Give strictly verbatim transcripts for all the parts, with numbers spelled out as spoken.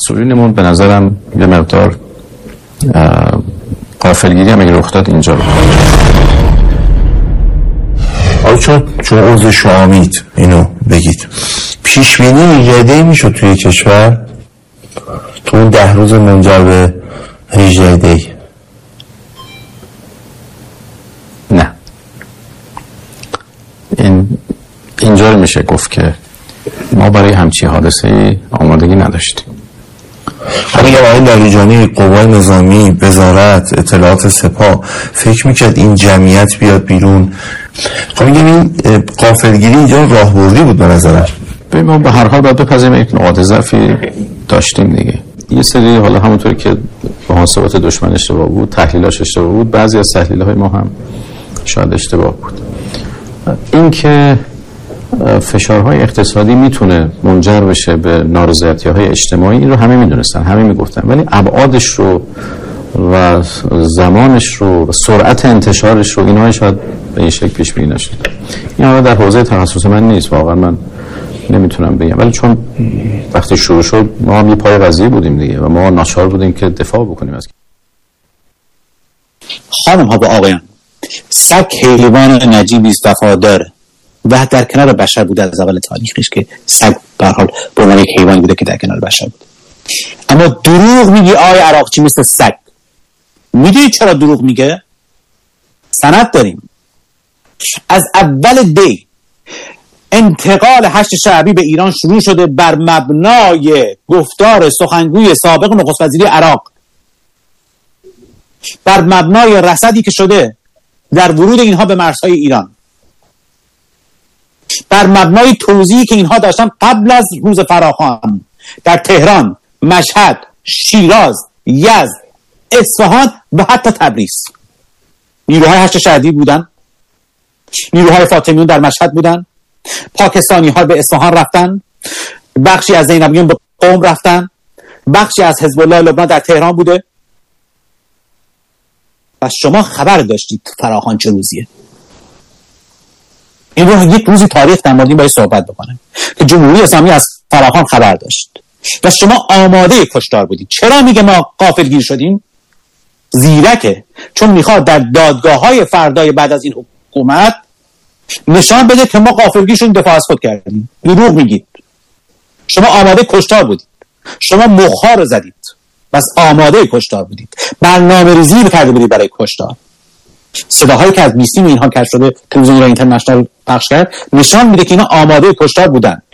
مسئولینمون به نظرم یه مقدار غافلگیری هم اگه رخ داد اینجا رو آره چون چون عضو شامید اینو بگید پیش بینی یده میشد توی کشور تو اون ده روز منجر به هجده دی؟ نه این اینجا میشه گفت که ما برای همچین حادثه آمادگی نداشتیم. حالا یه آقای لاریجانی قوای نظامی وزارت اطلاعات سپاه فکر میکرد این جمعیت بیاد بیرون؟ خب میگم این غافلگیری اینجا راهبردی بود به نظرم. ببین ما به هر حال باید بپذیریم یک نقاط ضعفی داشتیم دیگه. یه سری حالا همونطوری که محاسبات دشمن اشتباه بود، تحلیلاش اشتباه بود، بعضی از تحلیل‌های ما هم شاید اشتباه بود. این که فشارهای اقتصادی میتونه منجر بشه به نارضایتی‌های اجتماعی این رو همه میدونستن، همه میگفتن، ولی ابعادش رو و زمانش رو و سرعت انتشارش رو اینها شاید به این شکل پیش بینی نشد. این حالا در حوزه تخصص من نیست، واقعا من نمیتونم بگم، ولی چون وقتی شروع شد ما هم یه پای قضیه بودیم دیگه و ما ناچار بودیم که دفاع بکنیم از. خانم ها و آقایان، سگ حیوان نجیبی است وفادار و در کنار بشر بوده از اول تاریخش که سگ به هر حال به عنوان یک حیوانی بوده که در کنار بشر بود. اما دروغ میگی آقای عراقچی مثل سگ. میدونی چرا دروغ میگه؟ سند داریم. از اول دی انتقال هشت شعبی به ایران شروع شده بر مبنای گفتار سخنگوی سابق نخست وزیر عراق، بر مبنای رصدی که شده در ورود اینها به مرزهای ایران، بر مبنای توضیحی که اینها داشتن قبل از روز فراخوان در تهران، مشهد، شیراز، یزد، اصفهان و حتی تبریز. نیروهای هشت شهردی بودن، نیروهای فاطمیون در مشهد بودن، پاکستانی ها به اصفهان رفتن، بخشی از زینبیون به قم رفتن، بخشی از حزب الله لبنان در تهران بوده. پس شما خبر داشتید فراخوان چه روزیه. این رو یک روزی تاریخ در موردی باید صحبت بکنه که جمهوری اسلامی از فراخوان خبر داشت و شما آماده کشتار بودید. چرا میگه ما غافلگیر شدیم؟ زیرکه، چون میخواد در دادگاه‌های فردای بعد از این حکومت نشان بده که ما غافلگیر شدیم، دفاع از خود کردیم. دروغ میگید. شما آماده کشتار بودید، شما مخها رو زدید، بس آماده کشتار بودید، برنامه ریزی کرده بودید برای کشتار. صداهایی که از بیسیم اینها کش شده تلویزیون ایران اینترنشنال پخش کرد نشان میده که اینا آماده کشتار بودند،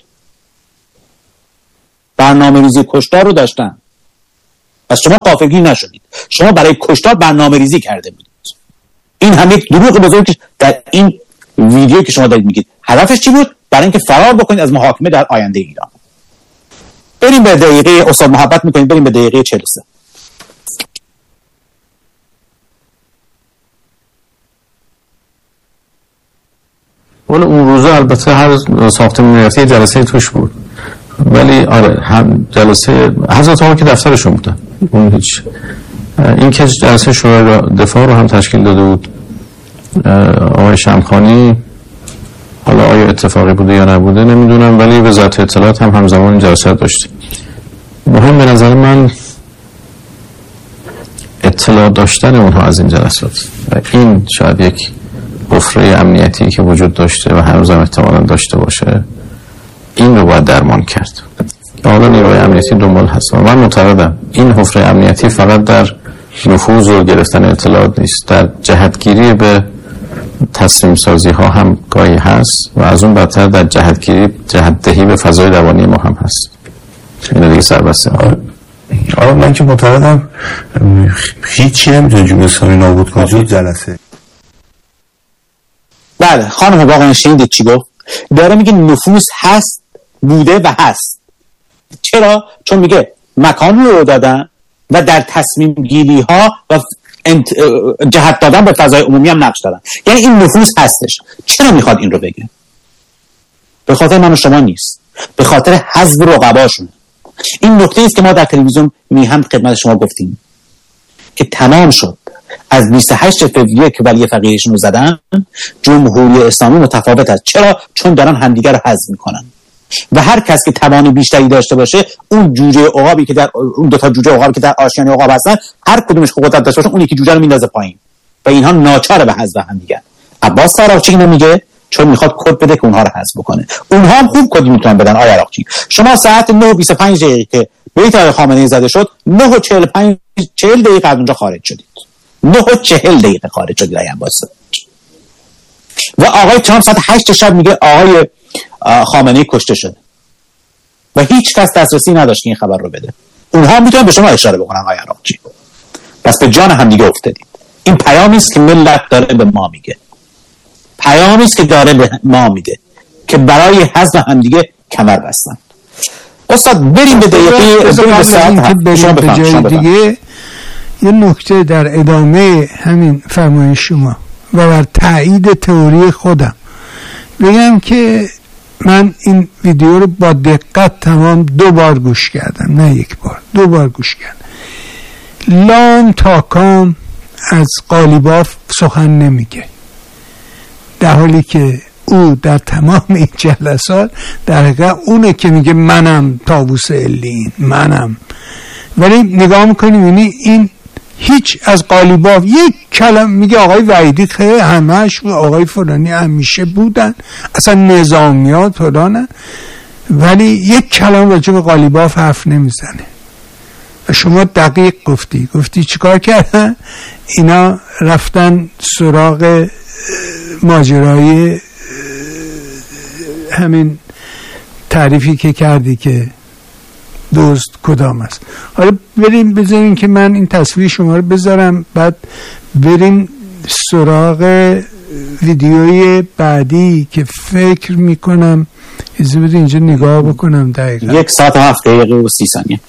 برنامه ریزی کشتار رو داشتن. پس شما غافلگیر نشدید، شما برای کشتار برنامه ریزی کرده بودید. این هم یک دروغ بزرگی در این ویدیو که شما دارید میگید. هدفش چی بود؟ برای اینکه فرار بکنید از محاکمه در آینده ایران. بریم به دقیقه، استاد محبت میکنید بریم به دقیقه چهل و سه. ولی اون روزا البته هر ساختمون میرفتی جلسه توش بود، ولی آره هم جلسه حضرت آقا که دفترشون بودن. اون هیچ این که جلسه شورای دفاع رو هم تشکیل داده بود آقای شمخانی، حالا آیا اتفاقی بوده یا نبوده نمیدونم، ولی وزارت اطلاعات هم همزمان این جلسه داشتیم. مهم به نظر من اطلاع داشتن اونها از این جلسات و این شاید یک حفره امنیتی که وجود داشته و هنوز هم احتمالاً داشته باشه، این رو باید درمان کرد. حالا نیروهای امنیتی دنبال هست. من معتقدم این حفره امنیتی فقط در نفوذ و گرفتن اطلاعات نیست، در جهتگیری به تصمیم سازی ها هم گاهی هست و از اون بدتر در جهتگیری جهت دهی به فضای روانی ما هم هست. این دیگه سربسته. آره من که معتقدم هیچی نمیتونه جمهوری اسلامی نابود کنه جز جلسه. بله خانم واقعا شنیدید چی گفت؟ داره میگه نفوذ هست، بوده و هست. چرا؟ چون میگه مکان رو دادن و در تصمیم گیری ها و انت... جهت دادن به فضای عمومی هم نقش دارن. یعنی این نفوذ هستش. چرا میخواد این رو بگه؟ به خاطر من و شما نیست، به خاطر حزب رقباشون. این نکته است که ما در تلویزیون میهم خدمت شما گفتیم که تمام شد. از بیست و هشت فوریه که ولی فقیهشون رو زدن، جمهوری اسلامی متفاوت است. چرا؟ چون دارن همدیگر رو حذف میکنن. و هر کس که توان بیشتری داشته باشه، اون جوجه عقابی که در اون دو تا جوجه عقابی که در آشیانه عقاب هستن، هر کدومش که قدرت داشته باشه اون یکی جوجه رو میندازه پایین و اینها ناچار به حذف هم دیگه. عباس عراقچی اینو میگه چون میخواد کد بده که اونها رو حذف بکنه. اونها هم خوب کدی میتونن بدن. آقای عراقچی شما ساعت نه و بیست و پنج دقیقه که بیت آقای خامنه‌ای زده شد، نه و چهل و پنج چهل دقیقه از اونجا خارج شدید. نه و چهل دقیقه خارج شدید آقای عباس. و آقای ترامپ ساعت هشت شب میگه آقای خامنه‌ای کشته شده و هیچ کس دسترسی نداشت این خبر رو بده. اونها میتونن به شما اشاره بکنن آقای عراقچی. پس به جان هم دیگه افتادید. این پیامی است که ملت داره به ما میگه. پیامی است که داره به ما میده که برای حذف هم دیگه کمر بستن. استاد بریم به دقیقه بریم به ساعت شما بفرمایید دیگه. یه نکته در ادامه همین فرمایش شما و بر تایید تئوری خودم بگم که من این ویدیو رو با دقت تمام دو بار گوش کردم، نه یک بار، دو بار گوش کردم. لام تا کام از قالیباف سخن نمیگه، در حالی که او در تمام این جلسات در حقیقت اونه که میگه منم طاووس علین، منم. ولی نگاه میکنیم یعنی این هیچ از قالیباف یک کلم میگه آقای وحیدی خیلی همش آقای فلانی همیشه بودن، اصلا نظامیات فلانن، ولی یک کلم راجع به قالیباف حرف نمیزنه. و شما دقیق گفتی گفتی چیکار کردن؟ اینا رفتن سراغ ماجرای همین تعریفی که کردی که دوست کدام است. حالا بریم بذاریم که من این تصویر شما رو بذارم، بعد بریم سراغ ویدیوی بعدی که فکر میکنم ایزه بده اینجا نگاه بکنم. دقیقا یک ساعت و هفت دقیقه و سی ثانیه.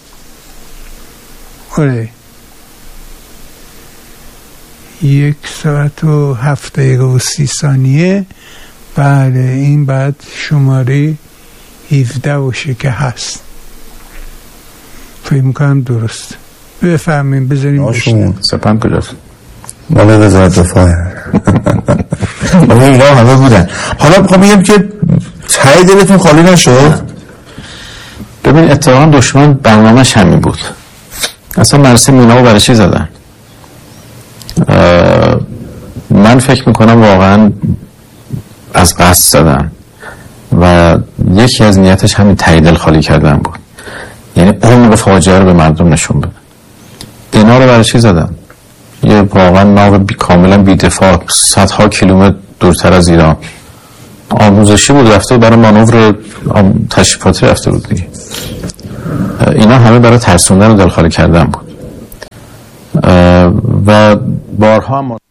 آره یک ساعت و هفت دقیقه و سی ثانیه. بله این بعد شماره هفده باشه که هست. فکر میکنم درست. بفهمیم بذاریم آشون سپم کجاست؟ ماله وزارت دفاع ماله اینا همه بودن. حالا بخوام بگم که تایی دلتون خالی نشد. ببین اتفاقا دشمن برنامه‌اش همین بود. اصلا مرسی مینامو برای چی زدن؟ من فکر میکنم واقعا از قصد زدن و یکی از نیتش همین تایی دل خالی کردن بود. یعنی عمق فاجعه رو به مردم نشون بده. اینا رو برای چی زدن؟ یه واقعا ناو بی کاملا بی دفاع صدها کیلومتر دورتر از ایران، آموزشی بود، رفته برای مانور تشریفاتی رفته بود دیگه. اینا همه برای ترسوندن و دلخالی کردن بود و بارها ما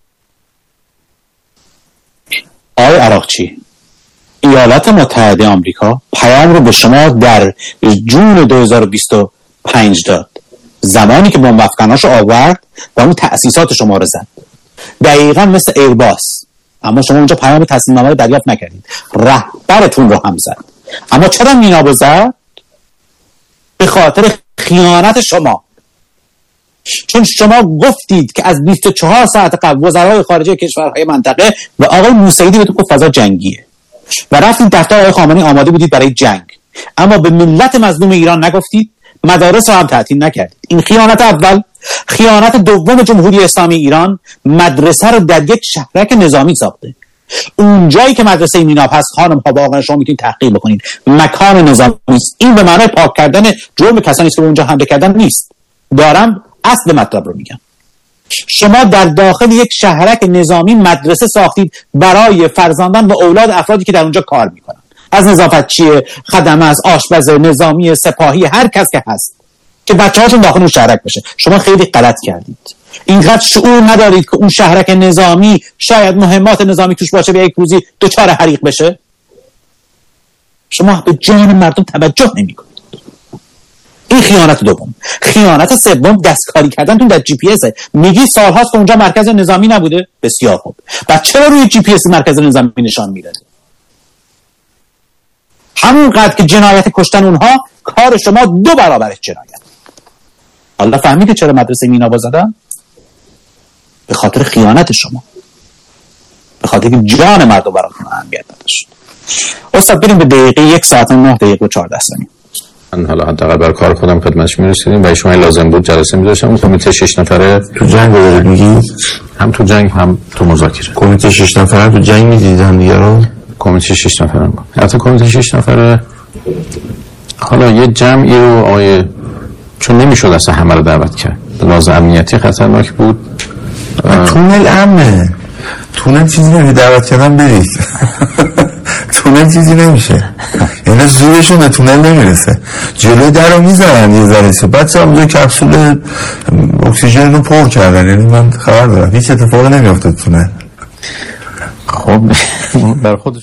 آقای عراقچی ایالات متحده آمریکا پیام رو به شما در جون دو هزار و بیست و پنج داد، زمانی که بمب افکناشو آورد و اون تأسیسات شما رو زد، دقیقا مثل ایرباس. اما شما اونجا پیام تسلیم نامه رو دریافت نکردید، رهبرتون رو هم زد. اما چرا مینابو زد؟ به خاطر خیانت شما. چون شما گفتید که از بیست و چهار ساعت قبل وزرای خارجه کشورهای منطقه و آقای موسیدی بهتون گفت فضا جنگیه و رفتید دفتر آقای خامنه‌ای آماده بودید برای جنگ، اما به ملت مظلوم ایران نگفتید، مدارس رو هم تعطیل نکردید. این خیانت اول. خیانت دوم، جمهوری اسلامی ایران مدرسه رو در یک شهرک نظامی ساخته. اون جایی که مدرسه میناب هست خانم ها واقعا شما میتونید تحقیق بکنید مکان نظامی است. این به معنای پاک کردن جرم کسانی که اونجا حمله کردن نیست. دارم اصل مطلب رو میگم. شما در داخل یک شهرک نظامی مدرسه ساختید برای فرزندان و اولاد افرادی که در اونجا کار میکنن، از نظافتچی، خدمه، از آشپز، نظامی، سپاهی، هر کس که هست که بچه‌هاشون داخل اون شهرک بشه. شما خیلی غلط کردید. اینقدر شعور ندارید که اون شهرک نظامی شاید مهمات نظامی توش باشه به یک روزی دچار حریق بشه. شما به جان مردم توجه نمی‌کنید. این خیانت دوم. خیانت سوم دستکاری کردنتون در جی پی اس. میگی سال‌هاست که اونجا مرکز نظامی نبوده؟ بسیار خوب. بعد چرا روی جی پی اس مرکز نظامی نشان میداد؟ همونقدر که جنایت کشتن اونها کار شما دو برابرش جنایت. حالا فهمیدید چرا مدرسه مینابو زدن؟ به خاطر خیانت شما، به خاطر که جان مردم براتون اهمیت نداشت. استاد بریم به دقیقه یک ساعت و نه دقیقه و چهارده ثانیه. من حالا حداقل برای کار خودم خدمتش میرسیدیم و شما لازم بود جلسه می‌داشتم. اون کمیته شش نفره تو جنگ رو میگی؟ هم تو جنگ هم تو مذاکره. کمیته شش نفره تو جنگ می‌دیدن دیگه رو؟ کمیته شش نفره بود. حتی کمیته شش نفره حالا یه جمعی رو آقای چون نمیشد اصلا همه رو دعوت کرد. لازم امنیتی خطرناک بود. تونل امنه. تونل چیزی نمیشه دعوت کردن برید. تونل چیزی نمیشه. یعنی زورشون به تونل نمیرسه. جلوی در رو میزنن یه ذره. بعد هم دو کپسول اکسیژن رو پر کردن. یعنی من خبر دارم هیچ اتفاقی نمیافته تونل. خب بر خودش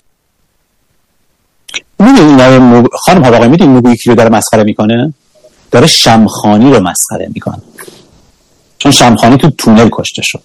میدونی مب... خانم ها واقعا میدونی موگویی کی رو داره مسخره میکنه؟ داره شمخانی رو مسخره میکنه. چون شمخانی تو تونل کشته شد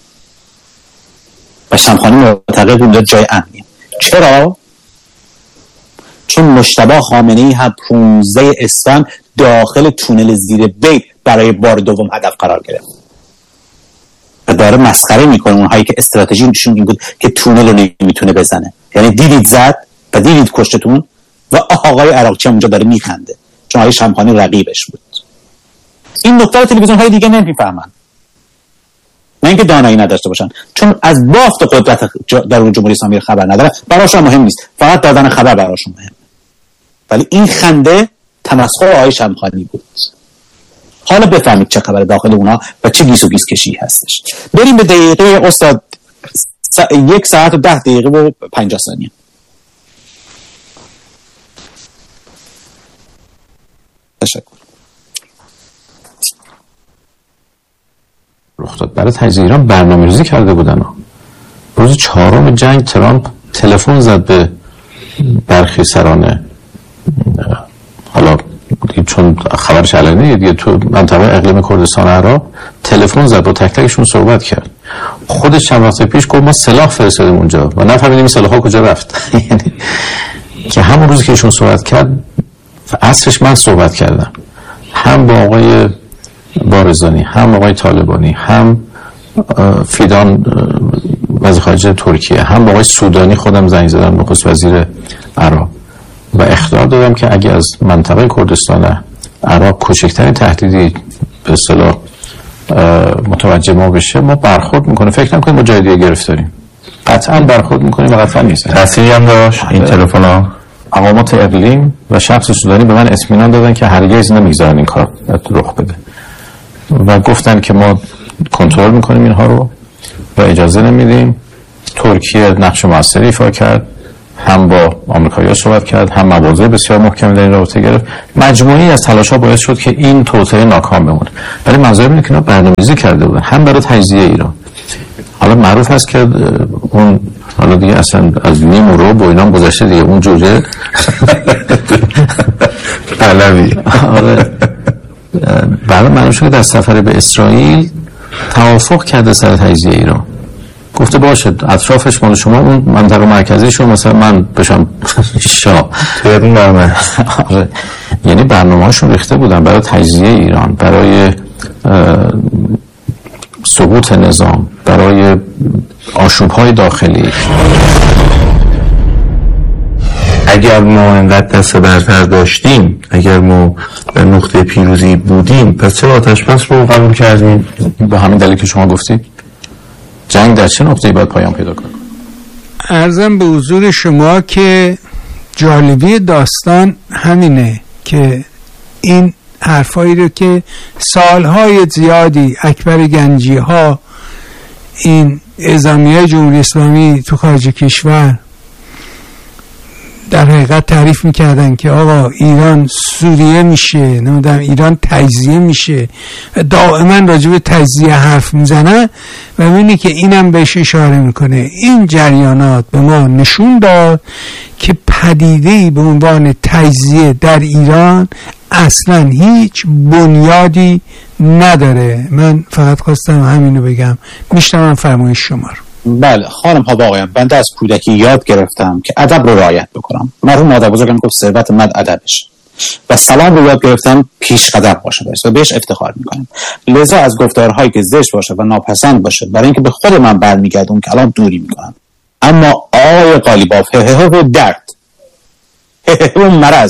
و شمخانی معتقد بود جای امنیه. چرا؟ چون مجتبی خامنه‌ای هم پانزده اسفند داخل تونل زیر بیت برای بار دوم هدف قرار گرفت و داره مسخره میکنه اونهایی که استراتژیشون این بود که تونل رو نمیتونه بزنه. یعنی دیدید زد و دیدید کشتتون و آقای عراقچی اونجا داره میخنده چون آقای شمخانی رقیبش بود. این نکته رو تلویزیون های دیگه نمیفهمن، نه اینکه دانایی نداشته باشن، چون از بافت قدرت در جمهوری اسلامی خبر ندارن. براشون مهم نیست، فقط دادن خبر براشون مهمه. ولی این خنده تمسخر آقای شمخانی بود. حالا بفهمید چه خبر داخل اونا و چه گیس و گیس کشی هستش. بریم به دقیقه استاد س... یک ساعت و ده دقیقه و پنجاه ثانیه. تشکر. رخ داد برای تجزیه ایران برنامه‌ریزی کرده بودن. روز چهارم جنگ ترامپ تلفن زد به برخی سران، حالا چون خبرش علنیه دیگه، تو منطقه اقلیم کردستان عراق تلفن زد با تک تکشون صحبت کرد. خودش چند وقت پیش گفت ما سلاح فرستادیم اونجا و نفهمیدیم این سلاح‌ها کجا رفت. یعنی که همون روزی که ایشون صحبت کرد عصرش من صحبت کردم، هم با آقای بارزانی، هم آقای طالبانی، هم فیدان وزیر خارجه ترکیه، هم با آقای سودانی خودم زنگ زدم، نخست وزیر عراق، و اخطار دادم که اگه از منطقه کردستان عراق کوچکترین تهدیدی به اصطلاح متوجه ما بشه ما برخورد میکنه. فکر نکنیم ما جای دیگه گرفتاریم، قطعا برخورد میکنیم و قطعا نیست. تأثیری هم داشت این تلفن‌ها. مقامات اقلیم و شخص سودانی به من اطمینان دادن که هرگز نمیگذارن این کار رخ بده و گفتن که ما کنترل میکنیم اینها رو و اجازه نمیدیم. ترکیه نقش موثری ایفا کرد، هم با آمریکایی‌ها صحبت کرد، هم مواضع بسیار محکمی در این رابطه گرفت. مجموعی از تلاش‌ها باعث شد که این توطئه ناکام بمونه. ولی منظور اینه که اینا برنامه‌ریزی کرده بودن هم برای تجزیه ایران. حالا معروف هست که اون حالا دیگه اصلا از نیم و ربع و اینا گذشته دیگه، اون جوجه علوی آره برای معلوم شد در سفر به اسرائیل توافق کرده سر تجزیه ایران. گفته باشه اطرافش مال شما، اون منطقه مرکزی شما مثلا من بشم شاه تهران برنامه. یعنی برنامه هاشون ریخته بودن برای تجزیه ایران، برای سقوط نظام، برای آشوب های داخلی. اگر ما انقدر دست برتر داشتیم، اگر ما در نقطه پیروزی بودیم، پس چرا آتش بس رو قبول کردیم؟ به همین دلیل که شما گفتید. جنگ در چه نقطه‌ای باید پایان پیدا کنه؟ عرضم به حضور شما که جالبی داستان همینه که این حرفایی رو که سالهای زیادی اکبر گنجی ها، این اعزامیه جمهوری اسلامی تو خارج کشور در حقیقت تعریف میکردن که آقا ایران سوریه میشه، نمیدونم ایران تجزیه میشه، دائما راجع به تجزیه حرف میزنن و میبینی که اینم بهش اشاره میکنه. این جریانات به ما نشون داد که پدیده‌ای به عنوان تجزیه در ایران اصلا هیچ بنیادی نداره. من فقط خواستم همینو بگم. میشنوم فرمایش شما رو. بله خانم ها واقعا بنده از کودکی یاد گرفتم که ادب رو رعایت بکنم. مرحوم مادر بزرگم گفت ثروت مرد ادبش، و سلام رو یاد گرفتم پیش قدم باشه و بهش افتخار میکنم. لذا از گفتارهایی که زشت باشه و ناپسند باشه برای اینکه به خود من برمیگردون که الان دوری میکنم. اما آقای قالیباف هه هه درد اون مرض.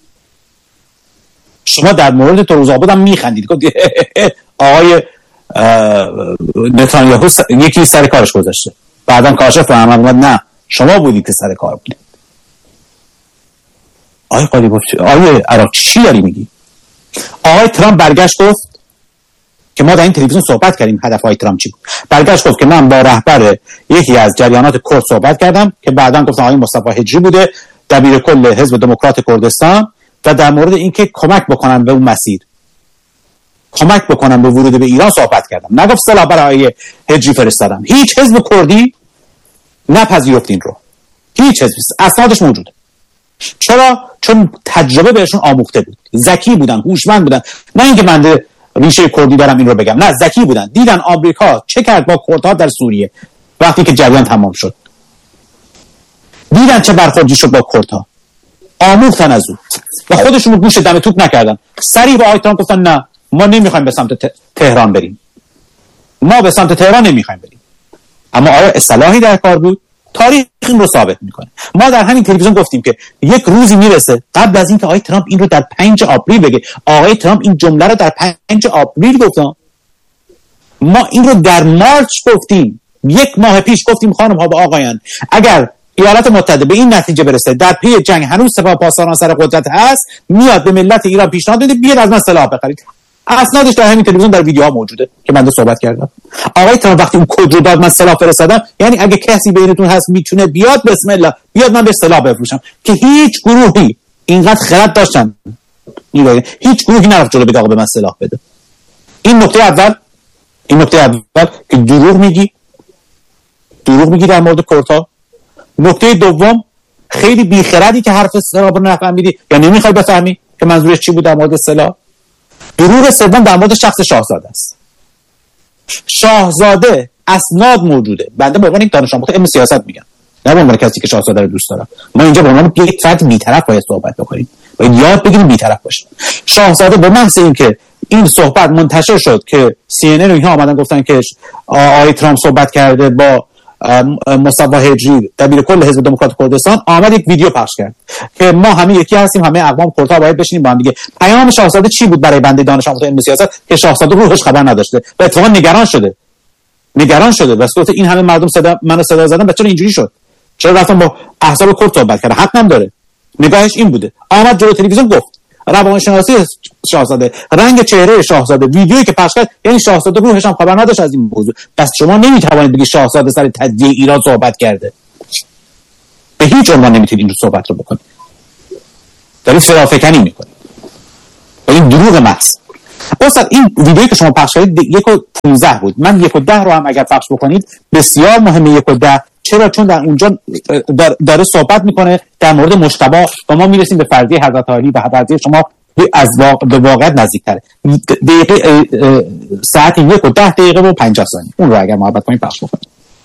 شما در مورد تو روزآباد هم میخندید، آقای نتانیاهو یکی سر کارش گذاشته، بعدم کارشف فهمید نه شما بودید که سر کار بودید. آقای قالیباف، آقای عراق چی داری میگی؟ آقای ترامپ برگشت گفت که ما در این تلویزیون صحبت کردیم هدفهای ترامپ چی بود. برگشت گفت که من با رهبر یکی از جریانات کرد صحبت کردم که بعداً گفتن آقای مصطفی هجری بوده، دبیر کل حزب دموکرات کردستان، و در مورد اینکه کمک بکنن به اون مسیر، کمک بکنن به ورود به ایران صحبت کردم. نگفت سلاح برای هجری فرستادم. هیچ حزب کردی نپذیرفت این رو، هیچ حزبی، اسنادش موجوده. چرا؟ چون تجربه بهشون آموخته بود، ذکی بودن، هوشمند بودن. نه اینکه من ریشه کردی دارم این رو بگم، نه، ذکی بودن، دیدن آمریکا چه کرد با کردها در سوریه وقتی که جریان تمام شد، دیدن چه برخوردی شد با کردها، آموختن از او و خودشون رو گوش دم توپ نکردن. سریع با آقای ترامپ گفتن نه ما نمیخوایم به سمت تهران بریم، ما به سمت تهران نمیخوایم بریم. اما آیا اصلاحی در کار بود؟ تاریخ این رو ثابت میکنه. ما در همین تلویزیون گفتیم که یک روزی میرسه قبل از اینکه آقای ترامپ این رو در پنج آپریل بگه. آقای ترامپ این جمله رو در پنج آپریل گفتن، ما این رو در مارچ گفتیم، یک ماه پیش گفتیم خانم ها و آقایان اگر ایالات متحده به این نتیجه برسه در پی جنگ هنوز سپاه پاسداران سر قدرت هست، میاد به ملت ایران پیشنهاد میده بیاد از من سلاح بخرید. اسنادش در همین تلویزیون در ویدیوها موجوده که من صحبت کردم. آقای ترامپ وقتی اون کد رو داد من سلاح فرستادم، یعنی اگه کسی بینتون هست میتونه بیاد بسم الله بیاد من به سلاح بفروشم، که هیچ گروهی اینقدر خرد داشتن این هیچ گروهی نرفت جلو بگه آقا به من سلاح بده. این نکته اول. این نکته اول که دروغ میگی، دروغ میگی در مورد کردها. نکته دوم خیلی بیخردی که حرف سلاح رو نفهمیدی یا نمیخوای بفهمی که منظورش چی بود در مورد سلاح. دروغ سوم در مورد شخص شاهزاده است. شاهزاده اسناد موجوده. بنده به عنوان یک دانش آموخته علم سیاست میگم، نه به عنوان کسی که شاهزاده رو دوست دارم. ما اینجا به عنوان یک فرد بی‌طرف باید صحبت بکنیم، باید یاد بگیریم بی‌طرف باشیم. شاهزاده به محض اینکه این صحبت منتشر شد که سی ان ان و اینها آمدن گفتن که آقای ترامپ صحبت کرده با مصطفی هجری دبیر کل حزب دموکرات کردستان، آمد یک ویدیو پخش کرد که ما همه یکی هستیم، همه اقوام کردها باید بشینیم با هم دیگه. پیام شاهزاده چی بود برای بنده دانش آموخته علم سیاست؟ که شاهزاده روحش خبر نداشته و اتفاقا نگران شده نگران شده و گفت این همه مردم صدا منو صدا زدن بچه‌ها اینجوری شد، چرا رفتم با احزاب کرد صحبت کرد؟ حق نداره. نگاهش این بوده. آمد جلوی تلویزیون گفت روانشناسی شاهزاده، رنگ چهره شاهزاده، ویدیویی که پخش کرد، یعنی شاهزاده روحش هم خبر نداشت از این موضوع. پس شما نمیتوانید بگید شاهزاده سر تجزیه ایران صحبت کرده. به هیچ عنوان نمیتونید این صحبت رو بکنید. دارید فرافکنی میکنید. این دروغ محض. استاد این ویدیویی که شما پخش کردید یک و پانزده بود. من یک و ده رو هم اگر پخش بکنید بسیار مهمه. یک و ده چرا؟ چون در اونجا داره صحبت میکنه در مورد مجتبی و ما میرسیم به فرضیه حضرت علی و فرضیه شما از واقع به واقعیت نزدیک‌تره. دقیقه ساعت یک و ده دقیقه و پنجاه ثانیه اون رو اگر محبت کنید پخش بکنید.